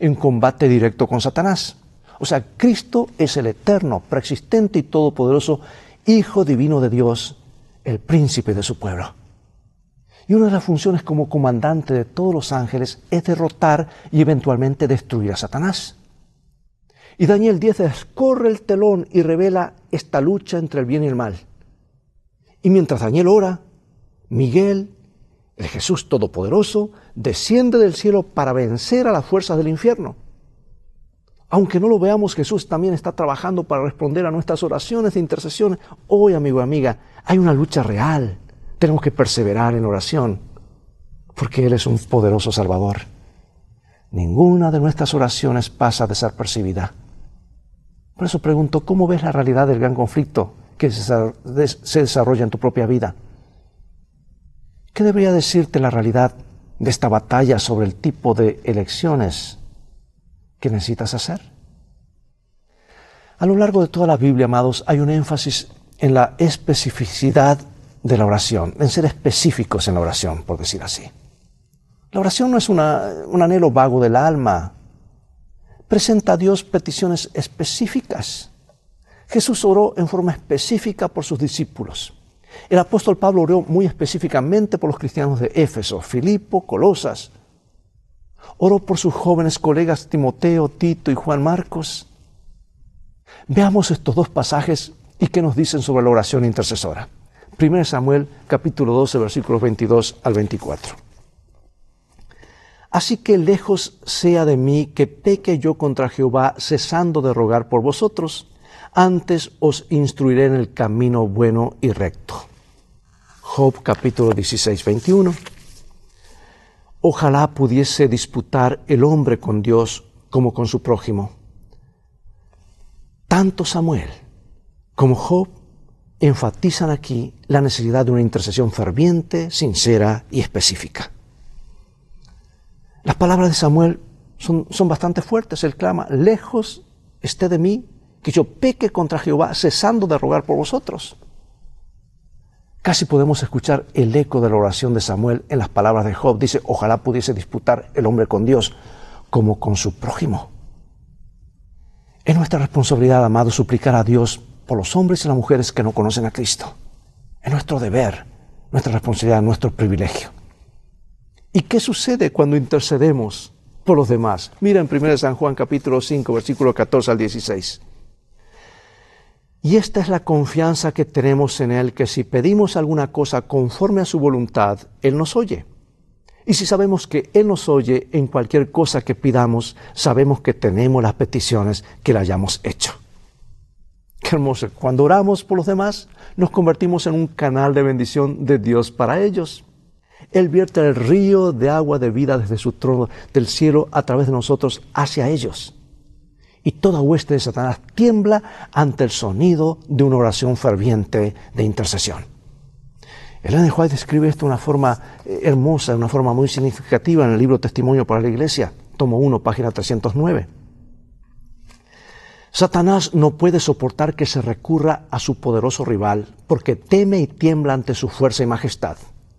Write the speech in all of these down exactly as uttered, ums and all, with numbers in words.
en combate directo con Satanás. O sea, Cristo es el eterno, preexistente y todopoderoso Hijo divino de Dios, el príncipe de su pueblo. Y una de las funciones como comandante de todos los ángeles es derrotar y eventualmente destruir a Satanás. Y Daniel diez descorre el telón y revela esta lucha entre el bien y el mal. Y mientras Daniel ora, Miguel, el Jesús Todopoderoso, desciende del cielo para vencer a las fuerzas del infierno. Aunque no lo veamos, Jesús también está trabajando para responder a nuestras oraciones de intercesión. Hoy, amigo y amiga, hay una lucha real. Tenemos que perseverar en oración, porque Él es un poderoso Salvador. Ninguna de nuestras oraciones pasa desapercibida. Por eso pregunto, ¿cómo ves la realidad del gran conflicto que se desarrolla en tu propia vida? ¿Qué debería decirte la realidad de esta batalla sobre el tipo de elecciones que necesitas hacer? A lo largo de toda la Biblia, amados, hay un énfasis en la especificidad de la oración, en ser específicos en la oración, por decir así. La oración no es una, un anhelo vago del alma. Presenta a Dios peticiones específicas. Jesús oró en forma específica por sus discípulos. El apóstol Pablo oró muy específicamente por los cristianos de Éfeso, Filipo, Colosas. Oró por sus jóvenes colegas Timoteo, Tito y Juan Marcos. Veamos estos dos pasajes y qué nos dicen sobre la oración intercesora. primero Samuel, capítulo doce, versículos veintidós al veinticuatro. Así que lejos sea de mí que peque yo contra Jehová, cesando de rogar por vosotros. Antes os instruiré en el camino bueno y recto. Job, capítulo dieciséis, veintiuno. Ojalá pudiese disputar el hombre con Dios como con su prójimo. Tanto Samuel como Job enfatizan aquí la necesidad de una intercesión ferviente, sincera y específica. Las palabras de Samuel son, son bastante fuertes. Él clama, lejos esté de mí que yo peque contra Jehová, cesando de rogar por vosotros. Casi podemos escuchar el eco de la oración de Samuel en las palabras de Job. Dice, ojalá pudiese disputar el hombre con Dios como con su prójimo. Es nuestra responsabilidad, amado, suplicar a Dios por los hombres y las mujeres que no conocen a Cristo. Es nuestro deber, nuestra responsabilidad, nuestro privilegio. ¿Y qué sucede cuando intercedemos por los demás? Mira en primero San Juan capítulo cinco, versículo catorce al dieciséis. Y esta es la confianza que tenemos en Él, que si pedimos alguna cosa conforme a su voluntad, Él nos oye. Y si sabemos que Él nos oye en cualquier cosa que pidamos, sabemos que tenemos las peticiones que le hayamos hecho. Qué hermoso. Cuando oramos por los demás, nos convertimos en un canal de bendición de Dios para ellos. Él vierte el río de agua de vida desde su trono del cielo a través de nosotros hacia ellos. Y toda hueste de Satanás tiembla ante el sonido de una oración ferviente de intercesión. Ellen White describe esto de una forma hermosa, de una forma muy significativa en el libro Testimonio para la Iglesia, tomo uno, página trescientos nueve. Satanás no puede soportar que se recurra a su poderoso rival porque teme y tiembla ante su fuerza y majestad.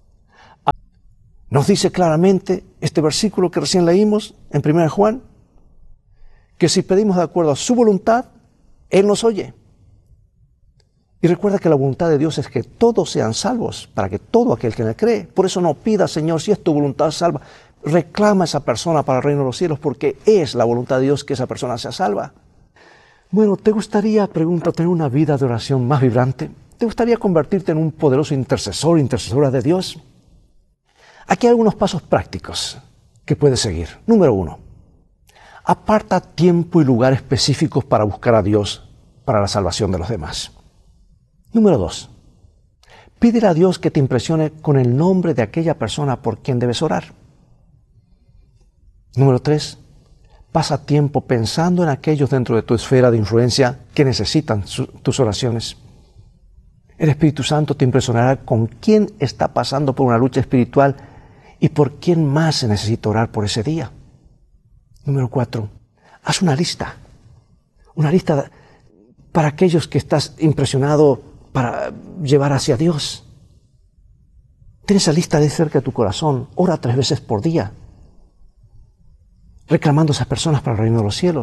Nos dice claramente este versículo que recién leímos en primero Juan, que si pedimos de acuerdo a su voluntad, Él nos oye. Y recuerda que la voluntad de Dios es que todos sean salvos, para que todo aquel que le cree. Por eso no pida, Señor, si es tu voluntad salva. Reclama a esa persona para el reino de los cielos, porque es la voluntad de Dios que esa persona sea salva. Bueno, ¿te gustaría, pregunta, tener una vida de oración más vibrante? ¿Te gustaría convertirte en un poderoso intercesor, intercesora de Dios? Aquí hay algunos pasos prácticos que puedes seguir. Número uno, aparta tiempo y lugar específicos para buscar a Dios para la salvación de los demás. Número dos, pídele a Dios que te impresione con el nombre de aquella persona por quien debes orar. Número tres, pasa tiempo pensando en aquellos dentro de tu esfera de influencia que necesitan su, tus oraciones. El Espíritu Santo te impresionará con quién está pasando por una lucha espiritual y por quién más se necesita orar por ese día. Número cuatro, haz una lista. Una lista para aquellos que estás impresionado para llevar hacia Dios. Ten esa lista de cerca de tu corazón. Ora tres veces por día. reclamando a esas personas para el reino de los cielos.